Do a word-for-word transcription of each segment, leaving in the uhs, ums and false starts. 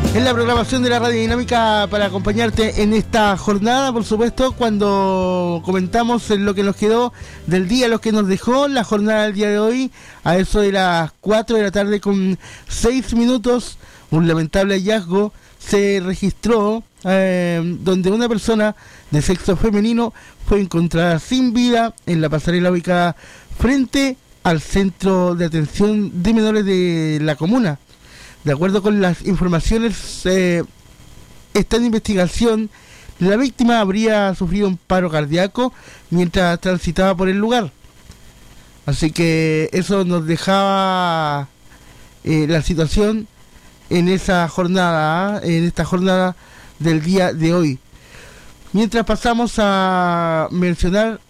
en la programación de la Radio Dinámica para acompañarte en esta jornada, por supuesto, cuando comentamos en lo que nos quedó del día, lo que nos dejó la jornada del día de hoy, a eso de las cuatro de la tarde con seis minutos, un lamentable hallazgo se registró eh, donde una persona de sexo femenino fue encontrada sin vida en la pasarela ubicada frente al centro de atención de menores de la comuna. De acuerdo con las informaciones, eh, está en investigación, la víctima habría sufrido un paro cardíaco mientras transitaba por el lugar. Así que eso nos dejaba eh, la situación en esa jornada, ¿eh? en esta jornada del día de hoy. Mientras pasamos a mencionar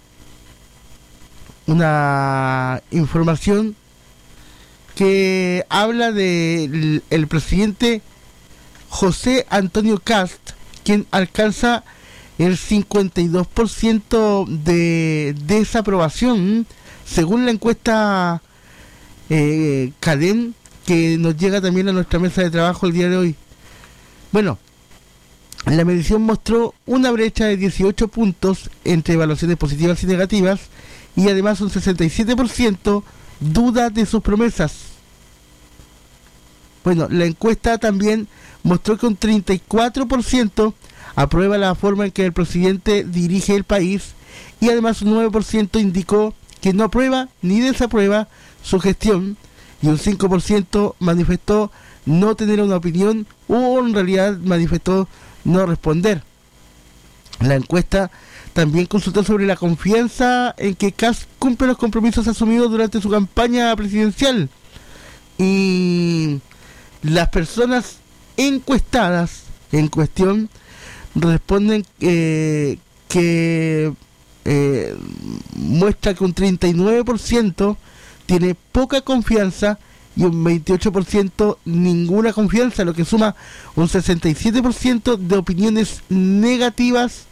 una información que habla del el presidente José Antonio Kast, quien alcanza el cincuenta y dos por ciento de desaprobación, según la encuesta eh, Cadem, que nos llega también a nuestra mesa de trabajo el día de hoy. Bueno, la medición mostró una brecha de dieciocho puntos entre evaluaciones positivas y negativas, y además un sesenta y siete por ciento duda de sus promesas. Bueno, la encuesta también mostró que un treinta y cuatro por ciento aprueba la forma en que el presidente dirige el país, y además un nueve por ciento indicó que no aprueba ni desaprueba su gestión, y un cinco por ciento manifestó no tener una opinión o en realidad manifestó no responder. La encuesta también consultó sobre la confianza en que Kast cumple los compromisos asumidos durante su campaña presidencial, y las personas encuestadas en cuestión responden eh, que eh, muestra que un treinta y nueve por ciento tiene poca confianza y un veintiocho por ciento ninguna confianza, lo que suma un sesenta y siete por ciento de opiniones negativas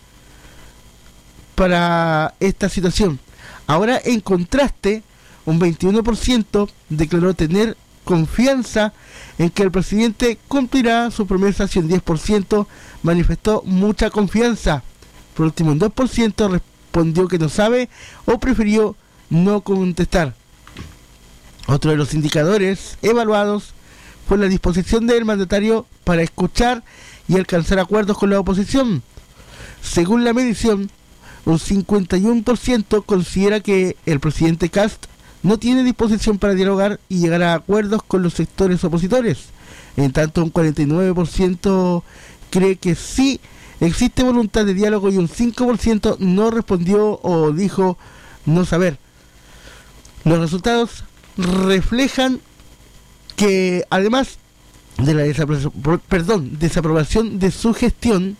para esta situación. Ahora, en contraste, un veintiuno por ciento declaró tener confianza en que el presidente cumplirá su promesa, y un diez por ciento manifestó mucha confianza. Por último, un dos por ciento respondió que no sabe o prefirió no contestar. Otro de los indicadores evaluados fue la disposición del mandatario para escuchar y alcanzar acuerdos con la oposición. Según la medición, un cincuenta y uno por ciento considera que el presidente Kast no tiene disposición para dialogar y llegar a acuerdos con los sectores opositores. En tanto, un cuarenta y nueve por ciento cree que sí existe voluntad de diálogo, y un cinco por ciento no respondió o dijo no saber. Los resultados reflejan que, además de la desapro- perdón, desaprobación de su gestión,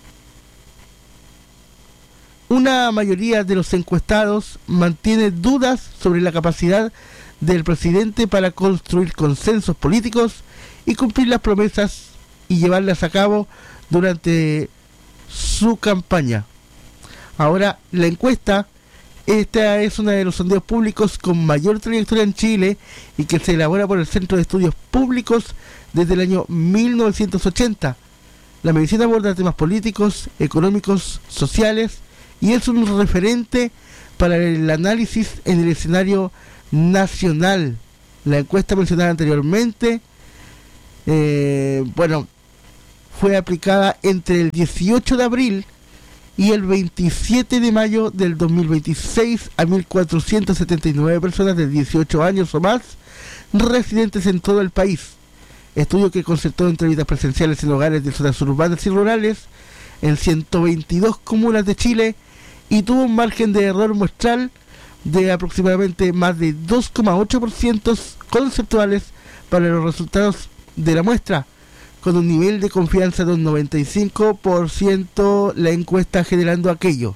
una mayoría de los encuestados mantiene dudas sobre la capacidad del presidente para construir consensos políticos y cumplir las promesas y llevarlas a cabo durante su campaña. Ahora, la encuesta, esta es una de los sondeos públicos con mayor trayectoria en Chile y que se elabora por el Centro de Estudios Públicos desde el año mil novecientos ochenta. La medición aborda temas políticos, económicos, sociales, y es un referente para el análisis en el escenario nacional. La encuesta mencionada anteriormente, eh, bueno, fue aplicada entre el dieciocho de abril y el veintisiete de mayo del dos mil veintiséis a mil cuatrocientas setenta y nueve personas de dieciocho años o más residentes en todo el país. Estudio que concertó entrevistas presenciales en hogares de zonas urbanas y rurales en ciento veintidós comunas de Chile, y tuvo un margen de error muestral de aproximadamente más de dos coma ocho por ciento conceptuales para los resultados de la muestra, con un nivel de confianza de un noventa y cinco por ciento la encuesta generando aquello.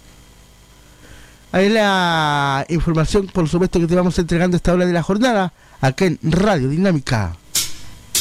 Ahí la información, por supuesto, que te vamos entregando a esta hora de la jornada, acá en Radio Dinámica.